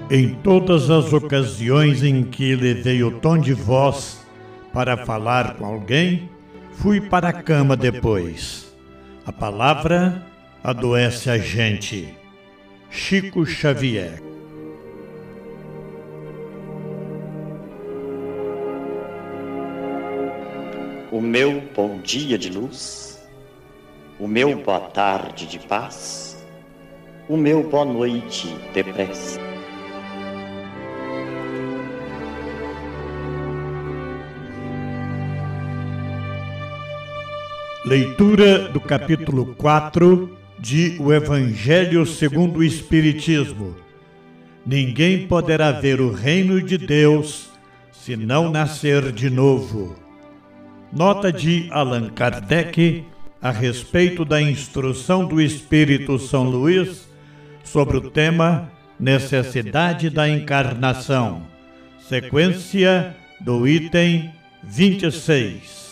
Em todas as ocasiões em que levei o tom de voz para falar com alguém, fui para a cama depois. A palavra adoece a gente. Chico Xavier. O meu bom dia de luz, o meu boa tarde de paz, o meu boa noite de prece. Leitura do capítulo 4 de O Evangelho segundo o Espiritismo. Ninguém poderá ver o reino de Deus se não nascer de novo. Nota de Allan Kardec a respeito da instrução do Espírito São Luís sobre o tema Necessidade da Encarnação. Sequência do item 26.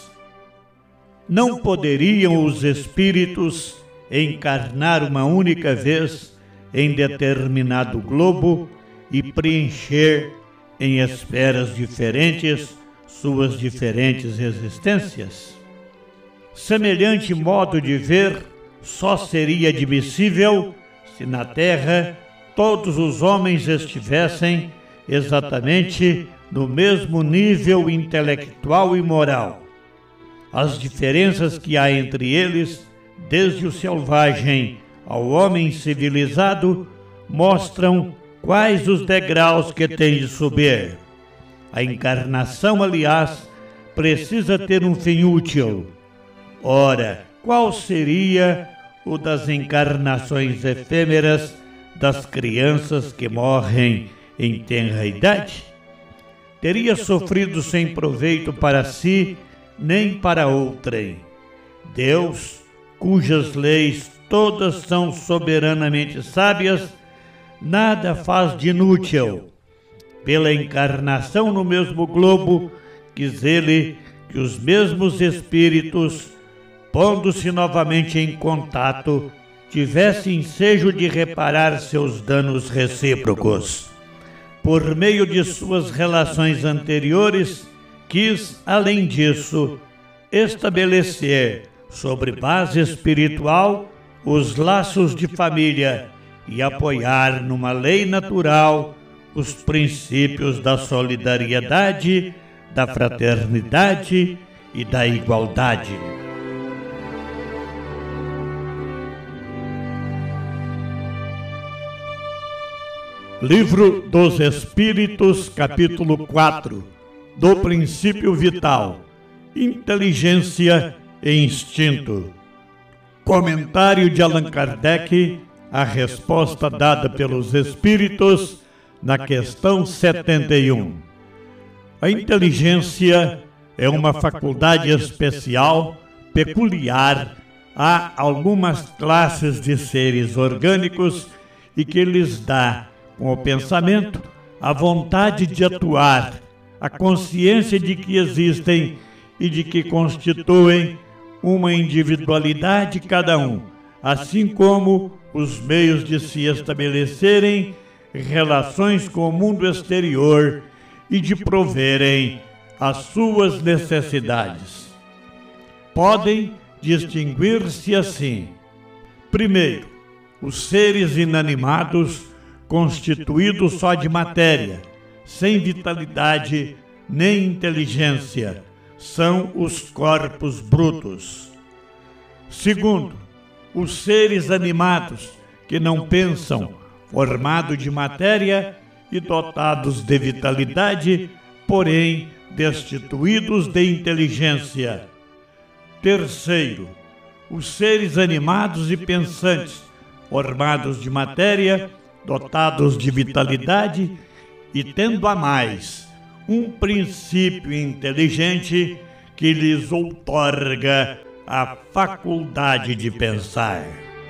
Não poderiam os espíritos encarnar uma única vez em determinado globo e preencher em esferas diferentes suas diferentes existências? Semelhante modo de ver só seria admissível se na Terra todos os homens estivessem exatamente no mesmo nível intelectual e moral. As diferenças que há entre eles, desde o selvagem ao homem civilizado, mostram quais os degraus que tem de subir. A encarnação, aliás, precisa ter um fim útil. Ora, qual seria o das encarnações efêmeras das crianças que morrem em tenra idade? Teria sofrido sem proveito para si nem para outrem. Deus, cujas leis todas são soberanamente sábias, nada faz de inútil. Pela encarnação no mesmo globo, quis ele que os mesmos espíritos, pondo-se novamente em contato, tivessem ensejo de reparar seus danos recíprocos. Por meio de suas relações anteriores, quis, além disso, estabelecer, sobre base espiritual, os laços de família e apoiar numa lei natural os princípios da solidariedade, da fraternidade e da igualdade. Livro dos Espíritos, capítulo 4, do princípio vital, inteligência e instinto. Comentário de Allan Kardec à resposta dada pelos Espíritos na questão 71. A inteligência é uma faculdade especial, peculiar a algumas classes de seres orgânicos e que lhes dá, com o pensamento, a vontade de atuar, a consciência de que existem e de que constituem uma individualidade cada um, assim como os meios de se estabelecerem relações com o mundo exterior e de proverem as suas necessidades. Podem distinguir-se assim: primeiro, os seres inanimados constituídos só de matéria, sem vitalidade nem inteligência, são os corpos brutos. Segundo, os seres animados que não pensam, formados de matéria e dotados de vitalidade, porém destituídos de inteligência. Terceiro, os seres animados e pensantes, formados de matéria, dotados de vitalidade e tendo a mais um princípio inteligente que lhes outorga a faculdade de pensar.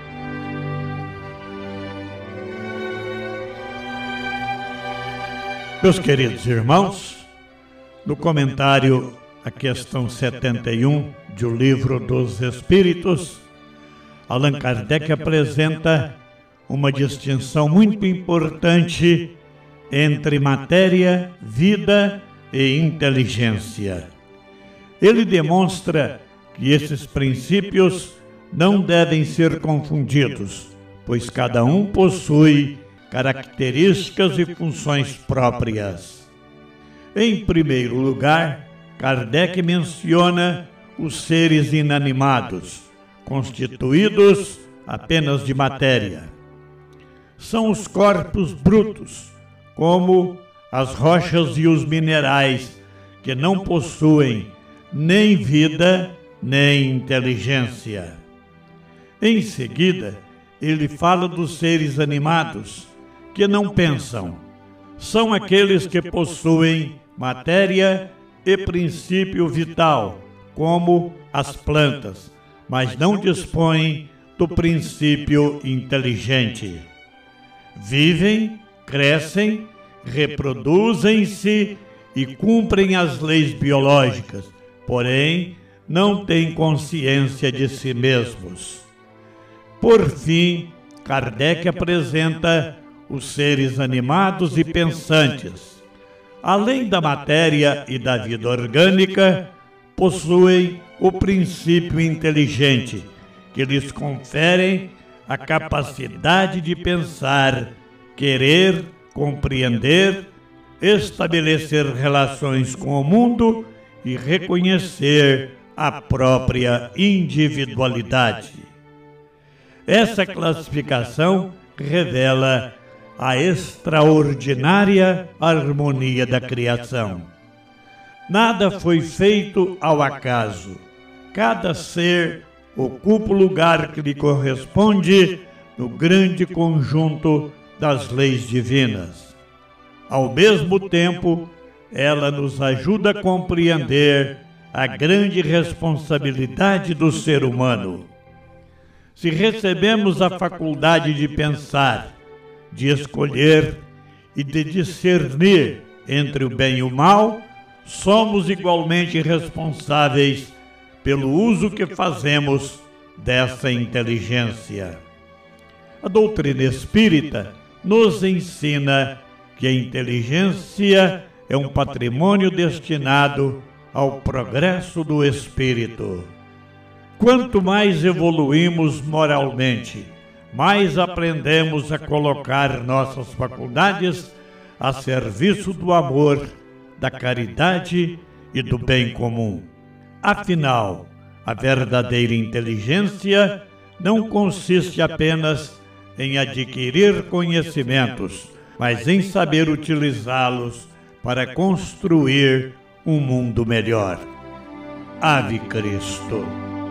Meus queridos irmãos, no comentário à questão 71 de O Livro dos Espíritos, Allan Kardec apresenta uma distinção muito importante entre matéria, vida e inteligência. Ele demonstra que esses princípios não devem ser confundidos, pois cada um possui características e funções próprias. Em primeiro lugar, Kardec menciona os seres inanimados, constituídos apenas de matéria. São os corpos brutos, como as rochas e os minerais, que não possuem nem vida nem inteligência. Em seguida, ele fala dos seres animados, que não pensam. São aqueles que possuem matéria e princípio vital, como as plantas, mas não dispõem do princípio inteligente. Vivem, crescem, reproduzem-se e cumprem as leis biológicas, porém não têm consciência de si mesmos. Por fim, Kardec apresenta os seres animados e pensantes. Além da matéria e da vida orgânica, possuem o princípio inteligente, que lhes conferem a capacidade de pensar, querer, compreender, estabelecer relações com o mundo e reconhecer a própria individualidade. Essa classificação revela a extraordinária harmonia da criação. Nada foi feito ao acaso. Cada ser ocupa o lugar que lhe corresponde no grande conjunto das leis divinas. Ao mesmo tempo, ela nos ajuda a compreender a grande responsabilidade do ser humano. Se recebemos a faculdade de pensar, de escolher e de discernir entre o bem e o mal, somos igualmente responsáveis pelo uso que fazemos dessa inteligência. A doutrina espírita nos ensina que a inteligência é um patrimônio destinado ao progresso do espírito. Quanto mais evoluímos moralmente, mais aprendemos a colocar nossas faculdades a serviço do amor, da caridade e do bem comum. Afinal, a verdadeira inteligência não consiste apenas em adquirir conhecimentos, mas em saber utilizá-los para construir um mundo melhor. Ave Cristo.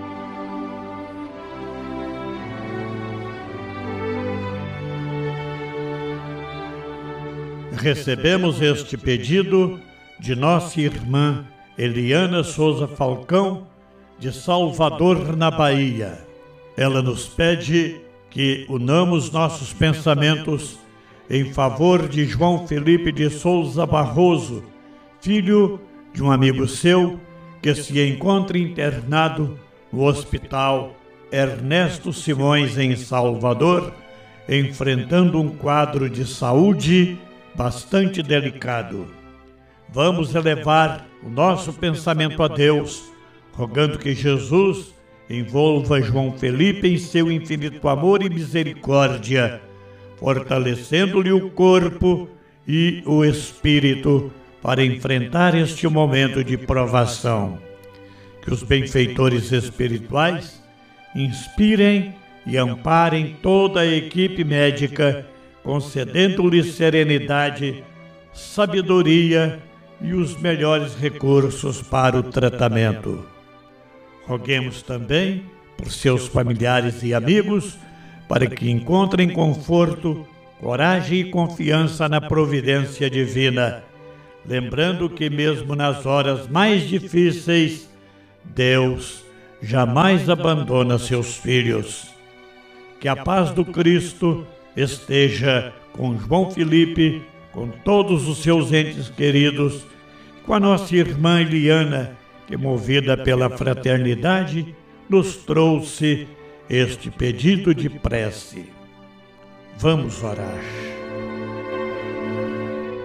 Recebemos este pedido de nossa irmã Eliana Souza Falcão, de Salvador, na Bahia. Ela nos pede que unamos nossos pensamentos em favor de João Felipe de Souza Barroso, filho de um amigo seu que se encontra internado no Hospital Ernesto Simões, em Salvador, enfrentando um quadro de saúde bastante delicado. Vamos elevar o nosso pensamento a Deus, rogando que Jesus envolva João Felipe em seu infinito amor e misericórdia, fortalecendo-lhe o corpo e o espírito para enfrentar este momento de provação. Que os benfeitores espirituais inspirem e amparem toda a equipe médica, concedendo-lhe serenidade, sabedoria e os melhores recursos para o tratamento. Roguemos também por seus familiares e amigos, para que encontrem conforto, coragem e confiança na providência divina, lembrando que mesmo nas horas mais difíceis, Deus jamais abandona seus filhos. Que a paz do Cristo esteja com João Felipe, com todos os seus entes queridos, com a nossa irmã Eliana, que, movida pela fraternidade, nos trouxe este pedido de prece. Vamos orar.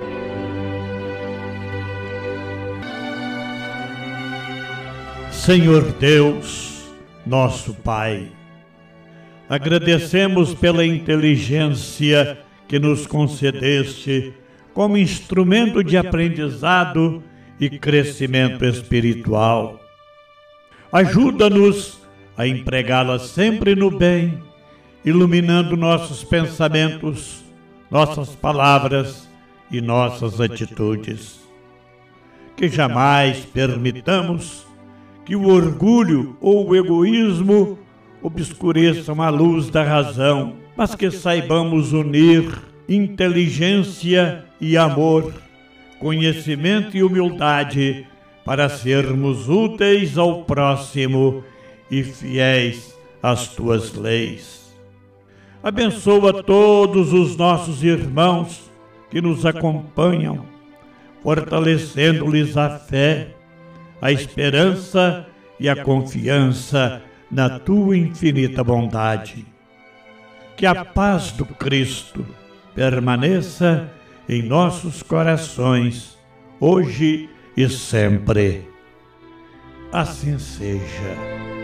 Senhor Deus, nosso Pai, agradecemos pela inteligência que nos concedeste como instrumento de aprendizado e crescimento espiritual. Ajuda-nos a empregá-la sempre no bem, iluminando nossos pensamentos, nossas palavras e nossas atitudes. Que jamais permitamos que o orgulho ou o egoísmo obscureçam a luz da razão, mas que saibamos unir inteligência e amor, conhecimento e humildade para sermos úteis ao próximo e fiéis às tuas leis. Abençoa todos os nossos irmãos que nos acompanham, fortalecendo-lhes a fé, a esperança e a confiança na tua infinita bondade. Que a paz do Cristo permaneça em nossos corações, hoje e sempre. Assim seja.